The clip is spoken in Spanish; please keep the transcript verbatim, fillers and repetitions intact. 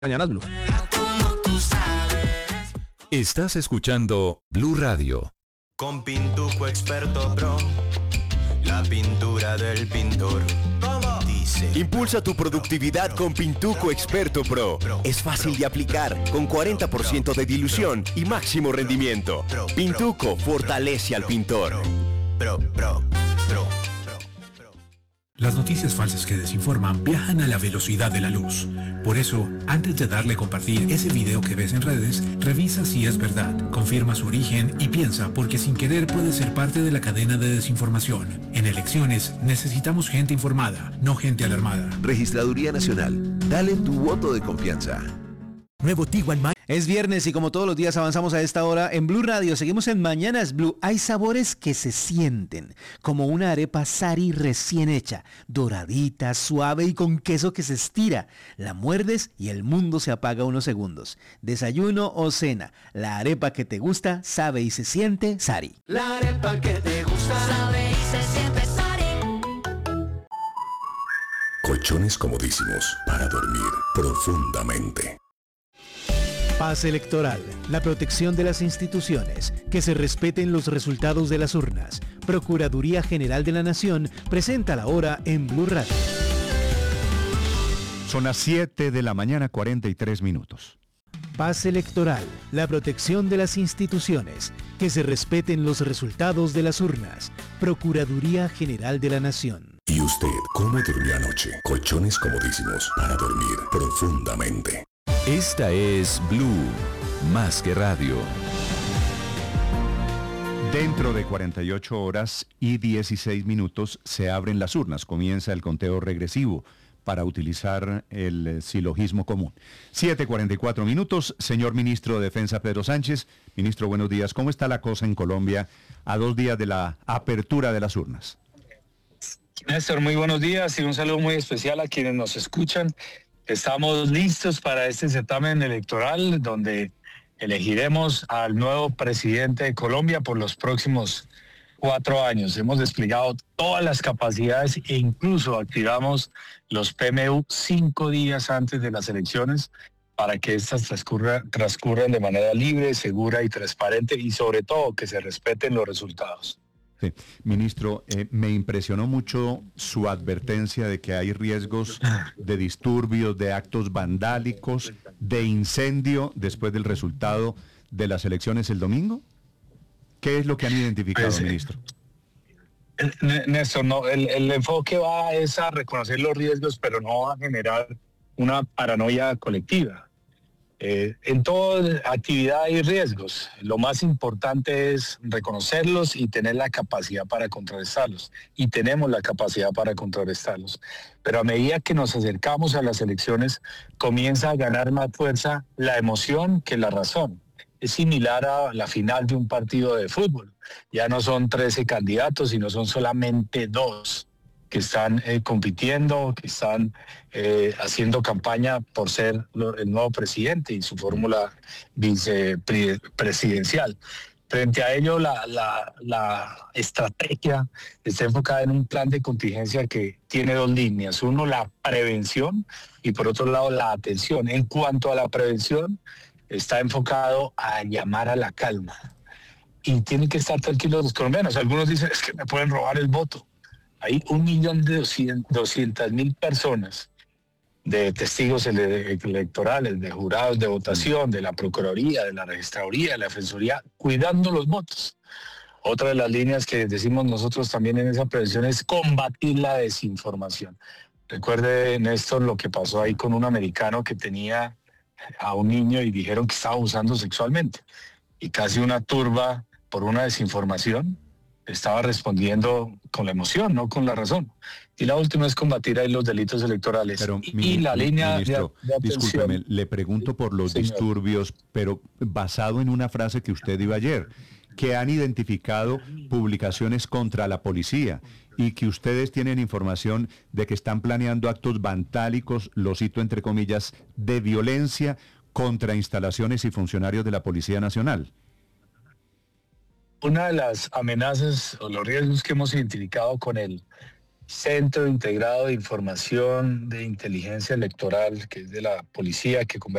Mañanas Blue. Estás escuchando Blue Radio. Con Pintuco Experto Pro, la pintura del pintor. Dice. Impulsa tu productividad con Pintuco Experto Pro. Es fácil de aplicar, con cuarenta por ciento de dilución y máximo rendimiento. Pintuco fortalece al pintor. Pro, pro, pro. Las noticias falsas que desinforman viajan a la velocidad de la luz. Por eso, antes de darle a compartir ese video que ves en redes, revisa si es verdad, confirma su origen y piensa, porque sin querer puede ser parte de la cadena de desinformación. En elecciones necesitamos gente informada, no gente alarmada. Registraduría Nacional. Dale tu voto de confianza. Nuevo Tiguan Ma- Es viernes y como todos los días avanzamos a esta hora en Blue Radio. Seguimos en Mañanas Blue. Hay sabores que se sienten, como una arepa Sari recién hecha, doradita, suave y con queso que se estira. La muerdes y el mundo se apaga unos segundos. Desayuno o cena, la arepa que te gusta, sabe y se siente Sari. La arepa que te gusta, sabe y se siente Sari. Colchones comodísimos para dormir profundamente. Paz electoral, la protección de las instituciones, que se respeten los resultados de las urnas. Procuraduría General de la Nación presenta la hora en Blue Radio. Son las siete de la mañana, cuarenta y tres minutos. Paz electoral, la protección de las instituciones, que se respeten los resultados de las urnas. Procuraduría General de la Nación. ¿Y usted cómo durmió anoche? Colchones comodísimos para dormir profundamente. Esta es Blue, más que radio. Dentro de cuarenta y ocho horas y dieciséis minutos se abren las urnas. Comienza el conteo regresivo para utilizar el silogismo común. siete cuarenta y cuatro minutos. Señor Ministro de Defensa Pedro Sánchez. Ministro, buenos días. ¿Cómo está la cosa en Colombia a dos días de la apertura de las urnas? Néstor, muy buenos días y un saludo muy especial a quienes nos escuchan. Estamos listos para este certamen electoral donde elegiremos al nuevo presidente de Colombia por los próximos cuatro años. Hemos desplegado todas las capacidades e incluso activamos los P M U cinco días antes de las elecciones para que estas transcurra, transcurran de manera libre, segura y transparente y sobre todo que se respeten los resultados. Sí. Ministro, eh, me impresionó mucho su advertencia de que hay riesgos de disturbios, de actos vandálicos, de incendio después del resultado de las elecciones el domingo. ¿Qué es lo que han identificado, pues, ministro? Néstor, no, el, el enfoque va es a reconocer los riesgos, pero no a generar una paranoia colectiva. Eh, en toda actividad hay riesgos. Lo más importante es reconocerlos y tener la capacidad para contrarrestarlos. Y tenemos la capacidad para contrarrestarlos. Pero a medida que nos acercamos a las elecciones, comienza a ganar más fuerza la emoción que la razón. Es similar a la final de un partido de fútbol. Ya no son trece candidatos, sino son solamente dos que están eh, compitiendo, que están eh, haciendo campaña por ser lo, el nuevo presidente y su fórmula vicepresidencial. Frente a ello, la, la, la estrategia está enfocada en un plan de contingencia que tiene dos líneas. Uno, la prevención y por otro lado, la atención. En cuanto a la prevención, está enfocado a llamar a la calma. Y tienen que estar tranquilos los colombianos. Algunos dicen, es que me pueden robar el voto. Hay un millón de doscientas mil personas de testigos electorales, de jurados de votación, de la Procuraduría, de la Registraduría, de la Defensoría, cuidando los votos. Otra de las líneas que decimos nosotros también en esa prevención es combatir la desinformación. Recuerde, Néstor, lo que pasó ahí con un americano que tenía a un niño y dijeron que estaba abusando sexualmente. Y casi una turba por una desinformación estaba respondiendo con la emoción, no con la razón. Y la última es combatir ahí los delitos electorales. Pero, y, mi, y la línea ministro, de, de discúlpeme, le pregunto por los Señor. disturbios, pero basado en una frase que usted dio ayer, que han identificado publicaciones contra la policía y que ustedes tienen información de que están planeando actos vandálicos, lo cito entre comillas, de violencia contra instalaciones y funcionarios de la Policía Nacional. Una de las amenazas o los riesgos que hemos identificado con el Centro Integrado de Información de Inteligencia Electoral, que es de la policía, que